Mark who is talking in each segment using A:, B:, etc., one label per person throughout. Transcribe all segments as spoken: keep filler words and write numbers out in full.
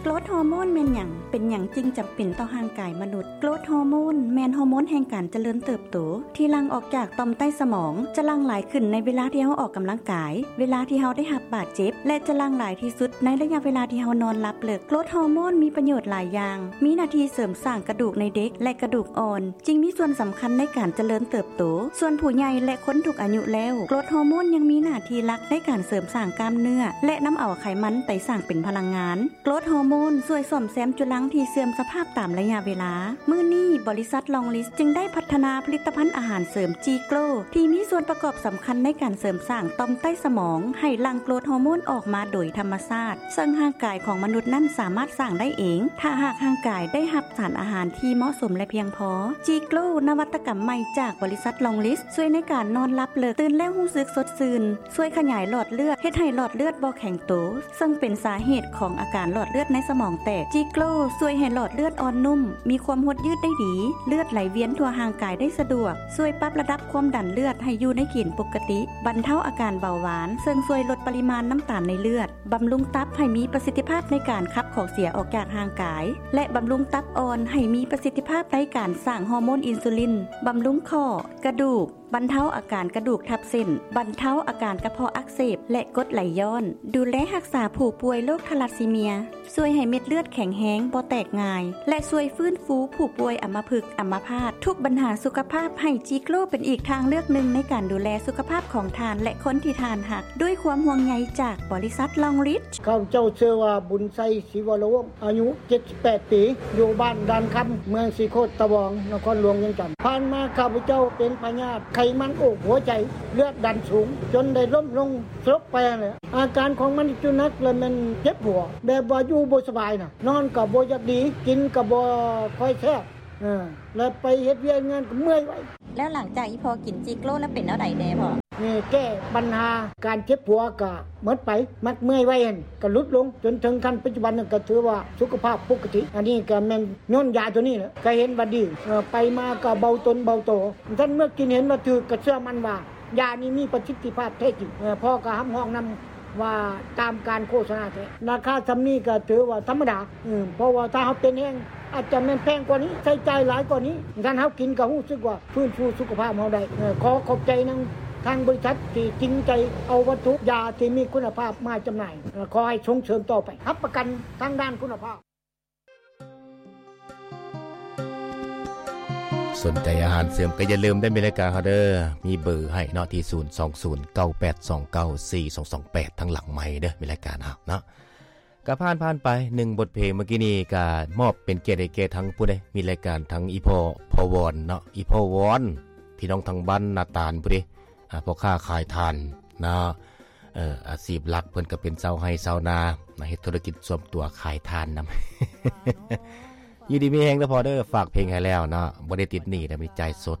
A: โกรทฮอร์โมนแม่นหยังเป็นหยังจริงจำเป็นต่อร่างกายมนุษย์โกรทฮอร์โมนแม่นฮอร์โมนแห่งการเจริญเติบโตที่หลั่งออกจากต่อมใต้สมองจะหลั่งหลายขึ้นในเวลาที่เฮาออกกำลังกายเวลาที่เฮาได้รับบาดเจ็บและจะหลั่งหลายที่สุดในระยะเวลาที่เฮานอนหลับเลิกโกรทฮอร์โมนมีประโยชน์หลายอย่างมีหน้าที่เสริมสร้างกระดูกในเด็กและกระดูกอ่อนจึงมีส่วนสำคัญในการเจริญเติบโตส่วนผู้ใหญ่และคนทุกอายุแล้วโกรทฮอร์โมนยังมีหน้าที่หลักในการเสริมสร้างกล้ามเนื้อและนำเอาไขมันไปสร้างเป็นพลังงานโกรทฮอร์โมนช่วยซ่อมแซมจุลังที่เสื่อมสภาพตามระยะเวลามื้อนี้บริษัทลองลิสจึงได้พัฒนาผลิตภัณฑ์อาหารเสริมจีโกลที่มีส่วนประกอบสำคัญในการเสริมสร้างต่อมใต้สมองให้หลั่งโกรทฮอร์โมนออกมาโดยธรรมชาติซึ่งร่างกายของมนุษย์นั้นสามารถสร้างได้เองถ้าหากร่างกายได้รับสารอาหารที่เหมาะสมและเพียงพอจีโกลนวัตกรรมใหม่จากบริษัทลองลิสช่วยในการนอนหลับเลิกตื่นแล้วรู้สึกสดชื่นช่วยขยายหลอดเลือดเฮ็ดให้หลอดเลือดบ่แข็งโตซึ่งเป็นสาเหตุของอาการหลอดเลือดในสมองแตกจีโกลช่วยให้หลอดเลือดอ่อนนุ่มมีความหดยืดได้ดีเลือดไหลเวียนทั่วร่างกายได้สะดวกช่วยปรับระดับความดันเลือดให้อยู่ในเกณฑ์ปกติบรรเทาอาการเบาหวานซึ่งช่วยลดปริมาณน้ำตาลในเลือดบำรุงตับให้มีประสิทธิภาพในการขับของเสียออกจากร่างกายและบำรุงตับอ่อนให้มีประสิทธิภาพในการสร้างฮอร์โมนอินซูลินบำรุงข้อกระดูกบรรเทาอาการกระดูกทับเส้นบรรเทาอาการกระเพาะอักเสบและกรดไหลย้อนดูแลรักษาผู้ป่วยโรคทาลัสซีเมียช่วยให้เม็ดเลือดแข็งแรงบ่แตกง่ายและช่วยฟื้นฟูผู้ป่วยอัมพฤกษ์อัมพาตทุกปัญหาสุขภาพให้จีโกลเป็นอีกทางเลือกหนึ่งในการดูแลสุขภาพของทานและคนที่ทานหักด้วยความห่วงใยจากบริษัทลองริช
B: ข้าเจ้าชื่อว่าบุญไสศิวโลวงศ์อายุเจ็ดสิบแปดปีอยู่บ้านด่านคำเมืองศรีโคตตะวองนครหลวงเวียงจันทร์ผ่านมาข้าพเจ้าเป็นพยาธิไขมันอกหัวใจเลือดดันสูงจนได้ล้มลงสลบไปเลยอาการของมันจุนักเลยมันเจ็บหัวแบบว่าอยู่บ่สบายน่ะนอนก็บ่อยากดีกินก็บ่ค่อยแซ่บเออแล้วไปเฮ็ดเวียกงานก็เมื่อยไว้
A: แล้วหลังจากอีพอกินจีโกลแล้วเป็นแนวใดแน่พ่อ
B: นี่แก้ปัญหาการเจ็บหัวก็หมดไปมักเมื่อยไว้หั่นก็ลดลงจนถึงขั้นปัจจุบันก็ถือว่าสุขภาพปกติอันนี้ก็แม่นย้อนยาตัวนี้แหละก็เห็นว่าดีเออไปมาก็เบาตนเบาโตท่านเมื่อกินเห็นว่าถือก็เชื่อมั่นว่ายานี้มีประสิทธิภาพแท้จริงเออพ่อก็ห้ำห้องนำว่าตามการโฆษณาแท้ราคาซำนี้ก็ถือว่าธรรมดาเออเพราะว่าถ้าเฮาเป็นแฮงอาจจะแม่นแพงกว่านี้ใช้จ่ายหลายกว่านี้ท่านเฮากินก็รู้สึกว่าฟื้นฟูสุขภาพเฮาได้เออขอขอบใจนำทางบริษัทที่จริงใจเอาวัตถุยาที่มีคุณภาพมาจำหน่ายขอให้ส่งเสริมต่อไปรับประกันทางด้านคุณภาพ
C: สนใจอาหารเสริมก็อย่าลืมได้มีรายการเฮาเด้อมีเบอร์ให้เนาะที่ศูนย์ สอง ศูนย์ เก้า แปด สอง เก้า สี่ สอง สอง แปดทั้งหลังไมค์เด้อมีรายการเฮาเนาะก็ผ่านผ่านไปหนึ่งบทเพลงเมื่อกี้นี้ก็มอบเป็นเกียรติให้แก่ทั้งผู้ใดมีรายการทั้งอีพ่อพ่อวอนเนาะอีพ่อวอนพี่น้องทางบ้านนาตาลผู้ใดอ่าพ่อค้าขายทานเนาะเอ่ออาชีพหลักเพิ่นก็เป็นชาวไร่ชาวนาเฮ็ดธุรกิจส่วนตัวขายทานนำอยู่ดีมีแฮงเด้อพอเด้อฝากเพลงให้แล้วเนาะบ่ได้ติดหนี้แต่มีใจสด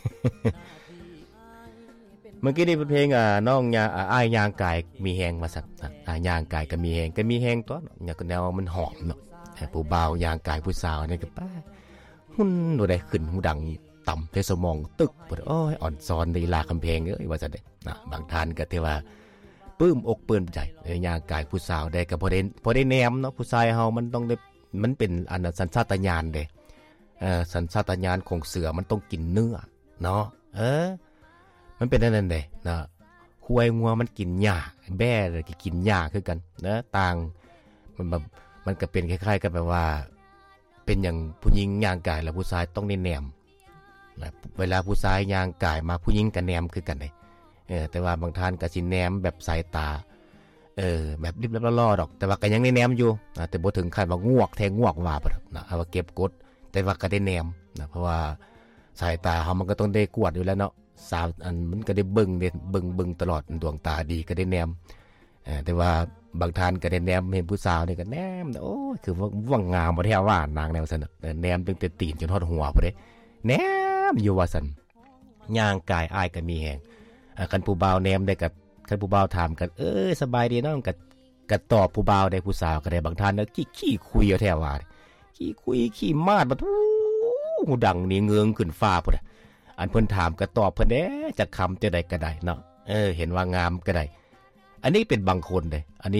C: เมื่อกี้นี่เป็นเพลงอ่าน้องยาอ้ายยางกายมีแฮงว่าซั่นอ่ายางกายก็มีแฮงก็มีแฮงตัวเนาะแนวมันหอมเนาะผู้บ่าวยางกายผู้สาวนี่ก็ป้าหุ่นบ่ได้ขึ้นหูดังต่ำในสมองตึกปวดโอ้ยอ่อนซ้อนลีลาคำเพลงเอ้ยว่าซั่นเด้นะบางท่านก็ที่ว่าปลื้มอกปลื้มใจยางกายผู้สาวได้ก็บ่ได้บ่ได้แนมเนาะผู้ชายเฮามันต้องได้มันเป็นอันสัญชาตญาณเด้เอ่อสัญชาตญาณของเสือมันต้องกินเนื้อเนาะเออมันเป็นนั่นเด้นะควายงัวมันกินหญ้าแบ่ก็กินหญ้าคือกันนะต่างมันแบบมันก็เป็นคล้ายๆกันแบบว่าเป็นอย่างผู้หญิงย่างกายแล้วผู้ชายต้องได้แนมนะเวลาผู้ชายย่างกายมาผู้หญิงก็แนมคือกันเด้เออแต่ว่าบางท่านก็สิแนมแบบสายตาเออแบบริบๆล่อๆดอกแต่ว่าก็ยังได้แนมอยู่นะแต่บ่ถึงขั้นว่างวกแทงงวกว่าบ่นะเอาว่าเก็บกดแต่ว่าก็ได้แนมนะเพราะว่าสายตาเฮามันก็ต้องได้กวดอยู่แล้วเนาะสาวอันมันก็ได้เบิ่งเด้เบิ่งเบิ่งตลอดดวงตาดีก็ได้แนมเออแต่ว่าบางท่านก็ได้แนมเห็นผู้สาวนี่ก็แนมโอ้ยคือว่าว่างามบ่แท้ว่านางแนวซั่นน่ะแนมตั้งแต่ตีนจนฮอดหัวพุ่นเด้แนมอยู่ว่าซั่นย่างกายอ้ายก็มีแฮงอ่าคันผู้บ่าวแนมได้ก็คันผู้บ่าวถามกันเอ้ยสบายดีเนาะก็ก็ตอบผู้บ่าวได้ผู้สาวก็ได้บางท่านเนาะขี้ขี้คุยเอาแท้ว่าขี้คุยขี้มาดบ่ทู้หูดังนี่เงืองขึ้นฟ้าพุ่นอันเพิ่นถามก็ตอบเพิ่นเด้จักคำจะได้ก็ได้เนาะเออเห็นว่างามก็ได้อันนี้เป็นบางคนเด้อันนี้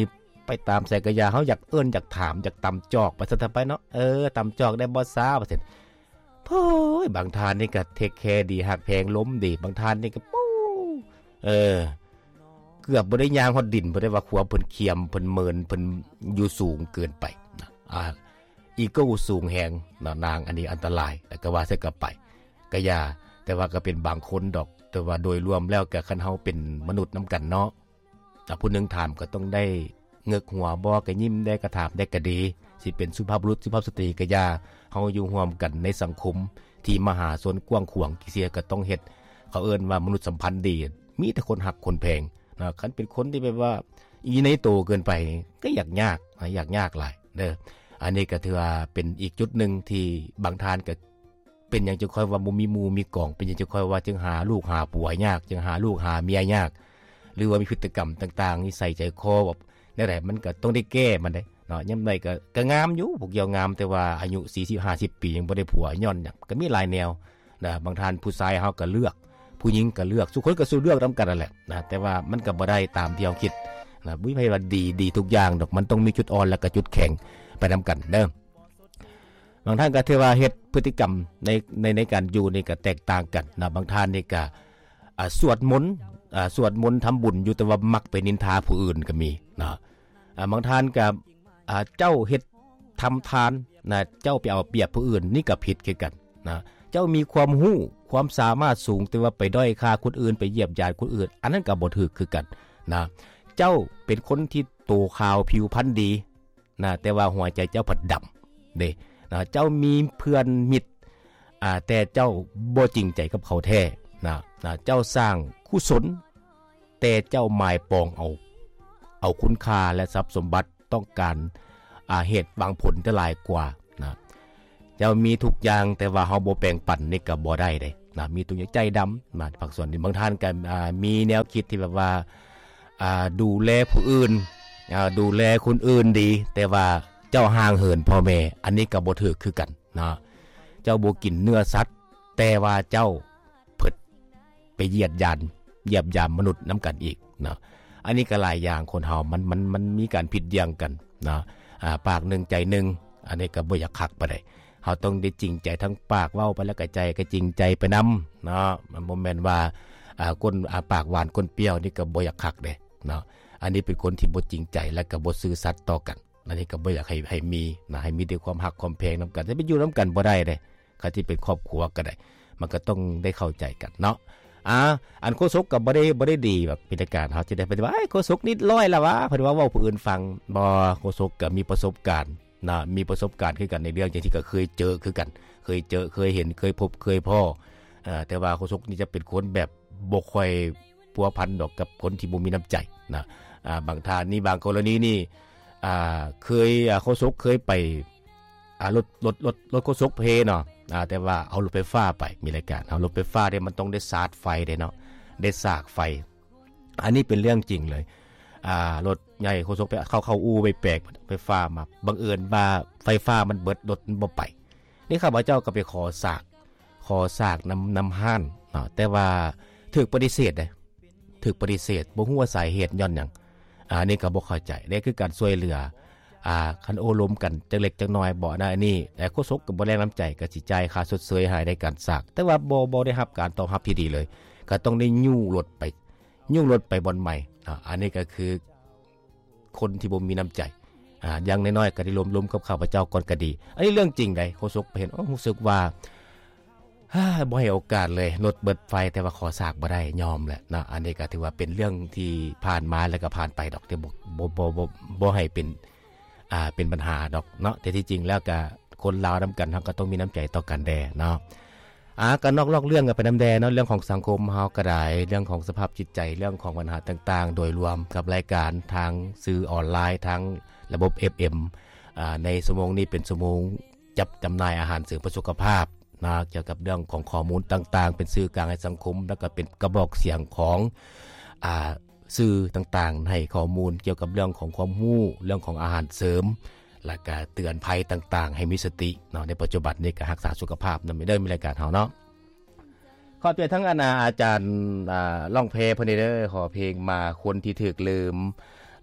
C: ไปตามใส่กระยาเฮาอยากเอิ้นอยากถามอยากตำจอกไปซะไปเนาะเออตำจอกได้บ่ซ่าว่าซั่นโอ้ยบางทานนี่ก็เทคแคร์ดีฮักแพงล้มดีบางทานนี่ก็ปู้เออเกือบบ่ได้ย่างฮอดดินบ่ได้ว่าขัวเพิ่นเคียมเพิ่นเมินเพิ่นอยู่สูงเกินไปนะอ่าอีโก้สูงแฮงนางอันนี้อันตรายแล้วก็ว่าซะก็ไปก็อย่าแต่ว่าก็เป็นบางคนดอกแต่ว่าโดยรวมแล้วก็คันเฮาเป็นมนุษย์นำกันเนาะถ้าผู้นึงถามก็ต้องได้เงึกหัวบ่ก็ยิ้มได้ก็ถามได้ก็ดีสิเป็นสุภาพบุรุษสุภาพสตรีก็อย่าเฮาอยู่ร่วมกันในสังคมที่มหาชนกว้างขวางเสียก็ต้องเฮ็ดเขาเอิ้นว่ามนุษย์สัมพันธ์ดีมีแต่คนหักคนแพงนะคันเป็นคนที่แบบว่าอีในโตเกินไปก็อยากยากอยากยากหลายเด้ออันนี้ก็ถือว่าเป็นอีกจุดนึงที่บางทานก็เป็นอย่างจะค่อยว่าบ่มีหมู่มีกองเป็นอย่างจะค่อยว่าจึงหาลูกหาผัวยากจึงหาลูกหาเมียยากหรือว่ามีพฤติกรรมต่างๆนิสัยใจคอแบบนั่นแหละมันก็ต้องได้แก้มันได้เนาะยามใดก็ก็งามอยู่พวกเกี่ยวงามแต่ว่าอายุสี่สิบ ห้าสิบปียังบ่ได้ผัวย้อนก็มีหลายแนวนะบางท่านผู้ชายเฮาก็เลือกผู้หญิงก็เลือกทุกคนก็สู้เลือกนํกันนั่นแหละนะแต่ว่ามันก็บ่ได้ตามที่เฮาคิดนะบ่มีไผว่าดีดีทุกอย่างดอกมันต้องมีจุดอ่อนและก็จุดแข็งไปนํกันเด้อบางท่านก็ถือว่าเฮ็ดพฤติกรรมในในในการอยู่นี่ก็แตกต่างกันนะบางท่านนี่ก็อ่าสวดมนต์อ่าสวดมนต์ทำบุญอยู่แต่ว่ามักไปนินทาผู้อื่นก็มีนะอ่าบางท่านก็อ่าเจ้าเฮ็ดทำทานนะเจ้าไปเอาเปรียบผู้อื่นนี่ก็ผิดคือกันนะเจ้ามีความรู้ความสามารถสูงแต่ว่าไปด้อยค่าคนอื่นไปเหยียบย่ำคนอื่นอันนั้นก็บ่ถูกคือกันนะเจ้าเป็นคนที่โตขาวผิวพรรณดีนะแต่ว่าหัวใจเจ้าผัดดำเด้นะเจ้ามีเพื่อนมิตรอ่าแต่เจ้าบ่จริงใจกับเขาแท้นะนะเจ้าสร้างกุศลแต่เจ้าหมายปองเอาเอาคุณค่าและทรัพย์สมบัติต้องการอ่าเหตุบางผลจะหลายกว่านะเจ้ามีทุกอย่างแต่ว่าเฮาบ่แปลงปันนี่ก็บ่ได้เด้นะมีตัวใจดำมาผักส่วนนี้บางท่านก็อ่ามีแนวคิดที่แบบว่าอ่าดูแลผู้อื่นอ่าดูแลคนอื่นดีแต่ว่าเจ้าห่างเหินพ่อแม่อันนี้ก็บ่ถูกคือกันนะเจ้าบ่กินเนื้อสัตว์แต่ว่าเจ้าเพิดไปเหยียดหยันเหยียบย่ำมนุษย์นํกันอีกนะอันนี้ก็หลายอย่างคนเฮามันมันมันมีการผิดเยี่ยงกันนะอ่าปากนึงใจนึงอันนี้ก็บ่อยากคักปานใดเฮาต้องได้จริงใจทั้งปากเว้าไปแล้วก็ใจก็จริงใจไปนำเนาะมันบ่แม่นว่าอ่าคนอ่าปากหวานคนเปรี้ยวนี่ก็บ่อยากคักเด้เนาะอันนี้เป็นคนที่บ่จริงใจและก็บ่ซื่อสัตย์ต่อกันอันนี้ก็บ่อยากให้ให้มีนะให้มีด้วยความรักความแพงนํกันจะไปอยู่นํกันบ่ได้เด้คันที่เป็นครอบครัวก็ได้มันก็ต้องได้เข้าใจกันเนาะอ่าอันโคศกก็บ่ได้บ่ได้ดีแบบเป็นการเฮาจะได้ปฏิบัติไอ้โคศกนิดร้อยละวะเพิ่นว่าเว้าผู้อื่นฟังบ่โคศกก็มีประสบการณ์นะมีประสบการณ์คือกันในเรื่องจังที่ก็เคยเจอคือกันเคยเจอเคยเห็นเคยพบเคยพ้อเอ่อแต่ว่าโคศกนี่จะเป็นคนแบบบ่ค่อยพัวพันดอกกับคนที่บ่มีน้ำใจนะอ่าบางท่านนี่บางกรณีนี่อ่าเคยโคศกเคยไปอ่ารถรถรถรถโคศกเพเนาะอ่าแต่ว่าเอารถไฟฟ้าไปมีรายการเอารถไฟฟ้าเนี่ยมันต้องได้ชาร์จไฟได้เนาะได้สากไฟอันนี้เป็นเรื่องจริงเลยอ่ารถใหญ่โคศกไปเข้าเข้าอู่ไปแปลกไฟฟ้ามาบังเอิญว่าไฟฟ้ามันเบิดรถมันบ่ไปนี่ข้าพเจ้าก็ไปขอสากขอสากนำนำห้านเนาะแต่ว่าถูกปฏิเสธเด้ถูกปฏิเสธบ่ฮู้ว่าสาเหตุย้อนหยังอ่านี่ก็บ่เข้าใจนี่คือการช่วยเหลืออ่าคันโอลมกันจักเล็กจักน้อยบ่ได้อันนี้แต่โคศกก็บ่แรงน้ำใจก็สิจ่ายค่าชดเชยให้ในการสากแต่ว่าบ่บ่ได้รับการตอบรับที่ดีเลยก็ต้องได้ยู่รถไปยู่รถไปบ่อนใหม่อ่าอันนี้ก็คือคนที่บ่มีน้ำใจอ่าอย่างน้อยๆก็ได้ล้มๆกับข้าพเจ้าก่อนก็ดีอันนี้เรื่องจริงได้โคศกเห็นอ๋อรู้สึกว่าฮ่าบ่ให้โอกาสเลยรถเบิดไฟแต่ว่าขอสากบ่ได้ยอมแหละนะอันนี้ก็ถือว่าเป็นเรื่องที่ผ่านมาแล้วก็ผ่านไปดอกแต่บ่บ่บ่บ่บ่ให้เป็นอ่าเป็นปัญหาดอกเนาะแต่ที่จริงแล้วก็คนลาวนํกันเฮาก็ต้องมีน้ำใจต่อกันแดเนาะอ่าก็นอกๆเรื่องกันไปน้ำแดเนาะเรื่องของสังคมเฮาก็ได้เรื่องของสภาพจิตใจเรื่องของปัญหาต่างๆโดยรวมกับรายการทางสื่อออนไลน์ทางระบบ เอฟ เอ็ม อ่าในชั่วโมงนี้เป็นชั่วโมงจับจำหน่ายอาหารเสริมเพื่อสุขภาพนะเกี่ยวกับเรื่องของข้อมูลต่างๆเป็นสื่อกลางให้สังคมแล้วก็เป็นกระบอกเสียงของอ่าสื่อต่างๆให้ข้อมูลเกี่ยวกับเรื่องของความรู้เรื่องของอาหารเสริมและก็เตือนภัยต่างๆให้มีสติเนาะในปัจจุบันนี้ก็รักษาสุขภาพนำไปเด้อมีรายการเฮาเนาะขอเปรียบทั้งอาอาจารย์อ่าร้องเพลงเพิ่นเด้อขอเพลงมาคนที่ถูกลืม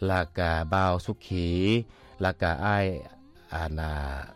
C: แล้วก็บ่าวสุขีแล้วก็อ้ายอานา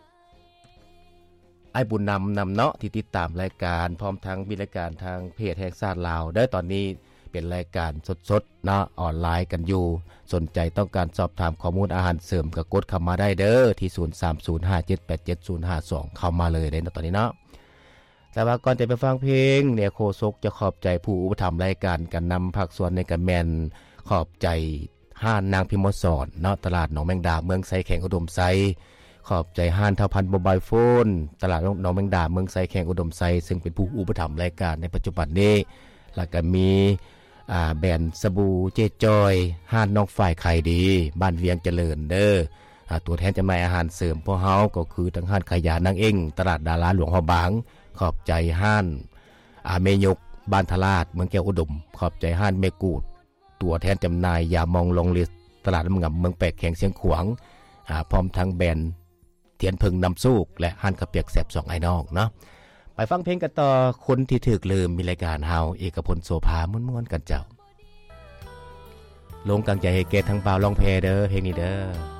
C: ไอ้บุญนำนำเนาะที่ติดตามรายการพร้อมทั้งมีรายการทางเพจแห่งชาติลาวได้ตอนนี้เป็นรายการสดๆเนาะออนไลน์กันอยู่สนใจต้องการสอบถามข้อมูลอาหารเสริมก็กดเข้ามาได้เด้อที่ศูนย์ สาม ศูนย์ ห้า เจ็ด แปด เจ็ด ศูนย์ ห้า สองเข้ามาเลยได้ตอนนี้เนาะแต่ว่าก่อนจะไปฟังเพลงเนี่ยโคศกจะขอบใจผู้อุปถัมภ์รายการกันนำภาคส่วนในการแมนขอบใจห้านนางพิมพ์สอนเนาะตลาดหนองแมงดาเมืองไซแข่งอุดมไซขอบใจห้านเท่าพันโมบายโฟนตลาดหนองแมงดาเมืองไซแข่งอุดมไซซึ่งเป็นผู้อุปถัมภ์รายการในปัจจุบันนี้แล้วก็มีอ่าแบรนด์สบู่เจจอยห้านน้องฝ่ายไข่ดีบ้านเวียงเจริญเด้ออ่าตัวแทนจำหน่ายอาหารเสริมพวกเฮาก็คือทั้งห้านขายยานางเอ็งตลาดดาราหลวงฮอบางขอบใจห้านอาเมยกบ้านทลาดเมืองแก้วอุดมขอบใจห้านเมกูดตัวแทนจำหน่ายยามองลงลิสตลาดน้ำงำเมืองแปกแข่งเสียงขวางอ่าพร้อมทั้งแบรนด์เทียนพึ่งน้ำสูกและห้านข้าวเปียกแสบสองไอ้น้องเนาะไปฟังเพลงกันต่อคนที่ถูกลืมมีรายการเฮาเอกพลโสภาม่วนๆกันเจ้าลงกลางใจให้เกตทั้งเปล่าลองเพเด้อเพลงนี้เด้อ